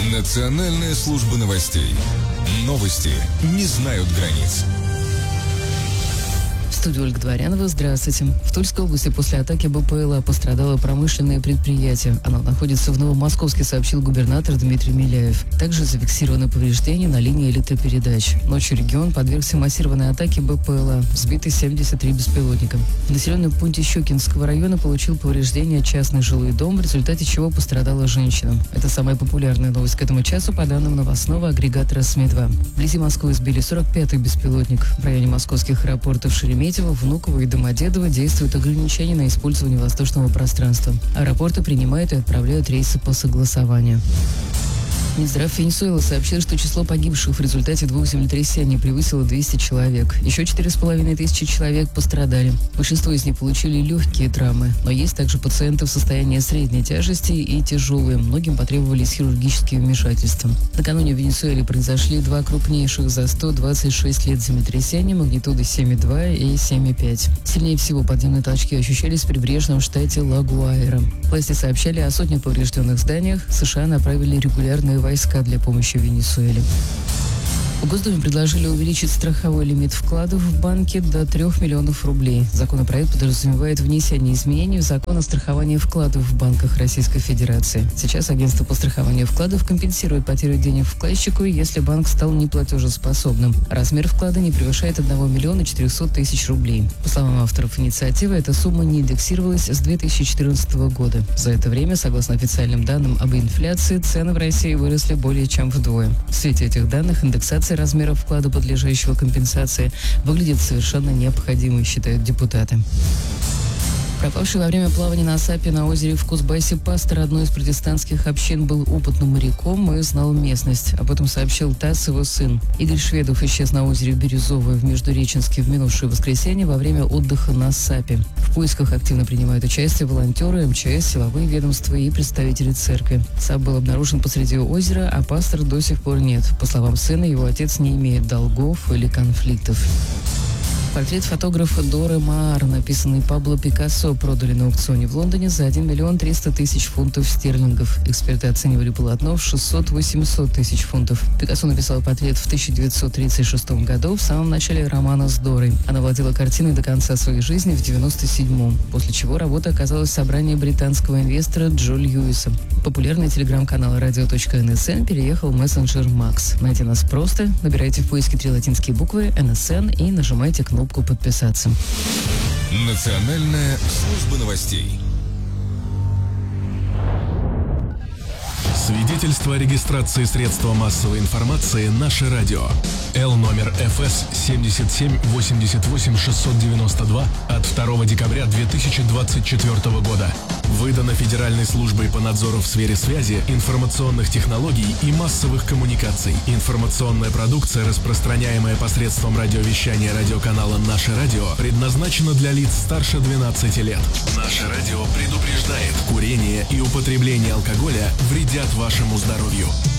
Национальная служба новостей. Новости не знают границ. В студии Ольга Дворянова. Здравствуйте. В Тульской области после атаки БПЛА пострадало промышленное предприятие. Оно находится в Новомосковске, сообщил губернатор Дмитрий Миляев. Также зафиксированы повреждения на линии электропередач. Ночью регион подвергся массированной атаке БПЛА. Сбиты 73 беспилотника. В населенном пункте Щукинского района получил повреждения частный жилой дом, в результате чего пострадала женщина. Это самая популярная новость к этому часу по данным новостного агрегатора СМИ-2. Вблизи Москвы сбили 45-й беспилотник. В районе московских аэропортов Шереметьево, Внуково и Домодедово действуют ограничения на использование воздушного пространства. Аэропорты принимают и отправляют рейсы по согласованию. Минздрав Венесуэлы сообщил, что число погибших в результате 2 землетрясений превысило 200 человек. Еще 4500 человек пострадали. Большинство из них получили легкие травмы, но есть также пациенты в состоянии средней тяжести и тяжелые. Многим потребовались хирургические вмешательства. Накануне в Венесуэле произошли 2 крупнейших за 126 лет землетрясения магнитуды 7,2 и 7,5. Сильнее всего подземные толчки ощущались в прибрежном штате Ла-Гуайра. Власти сообщали о сотнях поврежденных зданиях. США направили регулярные войска для помощи Венесуэле. В Госдуме предложили увеличить страховой лимит вкладов в банке до 3 миллионов рублей. Законопроект подразумевает внесение изменений в закон о страховании вкладов в банках Российской Федерации. Сейчас агентство по страхованию вкладов компенсирует потерю денег вкладчику, если банк стал неплатежеспособным. Размер вклада не превышает 1 миллиона 400 тысяч рублей. По словам авторов инициативы, эта сумма не индексировалась с 2014 года. За это время, согласно официальным данным об инфляции, цены в России выросли более чем вдвое. В свете этих данных индексация размера вклада, подлежащего компенсации, выглядит совершенно необходимой, считают депутаты. Пропавший во время плавания на Сапе на озере в Кузбассе пастор одной из протестантских общин был опытным моряком и знал местность. Об этом сообщил ТАСС его сын. Игорь Шведов исчез на озере Бирюзовое в Междуреченске в минувшее воскресенье во время отдыха на Сапе. В поисках активно принимают участие волонтеры, МЧС, силовые ведомства и представители церкви. Сап был обнаружен посреди озера, а пастора до сих пор нет. По словам сына, его отец не имеет долгов или конфликтов. Портрет фотографа Доры Маар, написанный Пабло Пикассо, продали на аукционе в Лондоне за 1 миллион 300 тысяч фунтов стерлингов. Эксперты оценивали полотно в 600-800 тысяч фунтов. Пикассо написал портрет в 1936 году, в самом начале романа с Дорой. Она владела картиной до конца своей жизни в 1997-м, после чего работа оказалась в собрании британского инвестора Джо Льюиса. Популярный телеграм-канал radio.nsn переехал в мессенджер Max. Найти нас просто. Набирайте в поиске 3 латинские буквы NSN и нажимайте кнопку «Подписаться». Национальная служба новостей. Свидетельство о регистрации средства массовой информации «Наше радио». Л номер ФС 7788692 от 2 декабря 2024 года. Выдано Федеральной службой по надзору в сфере связи, информационных технологий и массовых коммуникаций. Информационная продукция, распространяемая посредством радиовещания радиоканала «Наше радио», предназначена для лиц старше 12 лет. «Наше радио» предупреждает: курение и употребление алкоголя вредят вашему здоровью.